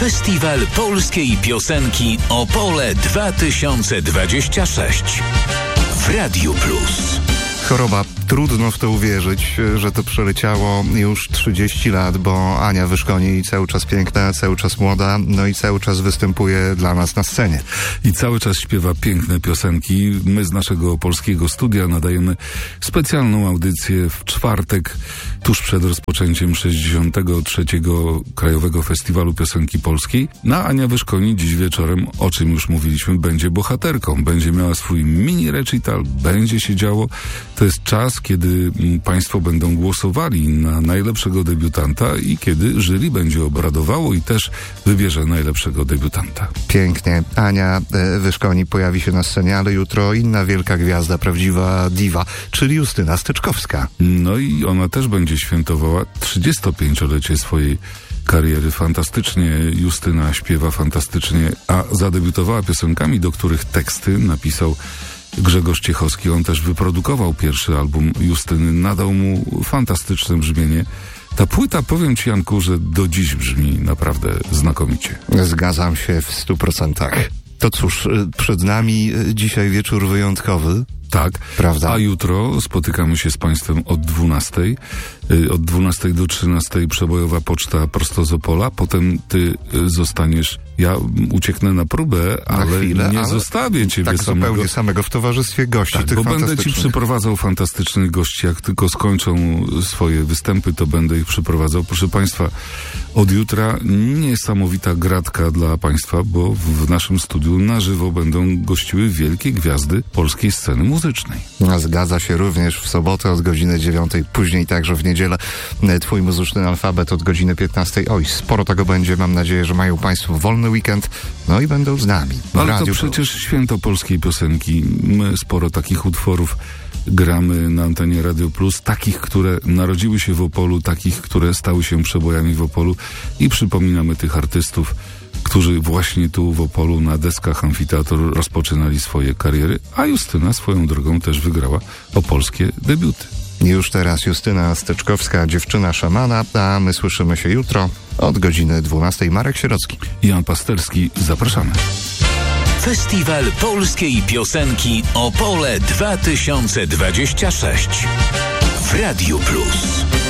Festiwal Polskiej Piosenki Opole 2026 w Radiu Plus. Choroba. Trudno w to uwierzyć, że to przeleciało już 30 lat, bo Ania Wyszkoni cały czas piękna, cały czas młoda, no i cały czas występuje dla nas na scenie. I cały czas śpiewa piękne piosenki. My z naszego polskiego studia nadajemy specjalną audycję w czwartek, tuż przed rozpoczęciem 63. Krajowego Festiwalu Piosenki Polskiej. No, Ania Wyszkoni dziś wieczorem, o czym już mówiliśmy, będzie bohaterką. Będzie miała swój mini recital, będzie się działo. To jest czas, kiedy państwo będą głosowali na najlepszego debiutanta i kiedy jury będzie obradowało i też wybierze najlepszego debiutanta. Pięknie. Ania Wyszkoni pojawi się na scenie, ale jutro inna wielka gwiazda, prawdziwa diwa, czyli Justyna Steczkowska. No i ona też będzie świętowała 35-lecie swojej kariery. Fantastycznie Justyna śpiewa, fantastycznie, a zadebiutowała piosenkami, do których teksty napisał Grzegorz Ciechowski. On też wyprodukował pierwszy album Justyny, nadał mu fantastyczne brzmienie. Ta płyta, powiem ci, Janku, że do dziś brzmi naprawdę znakomicie. Zgadzam się w 100%. To cóż, przed nami dzisiaj wieczór wyjątkowy. Tak, prawda? A jutro spotykamy się z państwem od 12. Od 12 do 13 przebojowa poczta prosto z Opola. Potem ty zostaniesz, ja ucieknę na próbę, ale chwilę, nie zostawię ciebie tak zupełnie samego w towarzystwie gości. Tak, tych bo będę ci przyprowadzał fantastycznych gości. Jak tylko skończą swoje występy, to będę ich przyprowadzał. Proszę państwa, od jutra niesamowita gratka dla państwa, bo w naszym studiu na żywo będą gościły wielkie gwiazdy polskiej sceny muzycznej. Zgadza się, również w sobotę od godziny 9, później także w niedzielę twój muzyczny alfabet od godziny 15. Oj, sporo tego będzie. Mam nadzieję, że mają państwo wolny weekend, no i będą z nami. Ale to przecież święto polskiej piosenki. My sporo takich utworów gramy na antenie Radio Plus, takich, które narodziły się w Opolu, takich, które stały się przebojami w Opolu i przypominamy tych artystów, którzy właśnie tu w Opolu na deskach amfiteatru rozpoczynali swoje kariery, a Justyna swoją drogą też wygrała opolskie debiuty. Już teraz Justyna Steczkowska, dziewczyna szamana, a my słyszymy się jutro od godziny 12. Marek Sierocki. Jan Pasterski, zapraszamy. Festiwal Polskiej Piosenki Opole 2026 w Radiu Plus.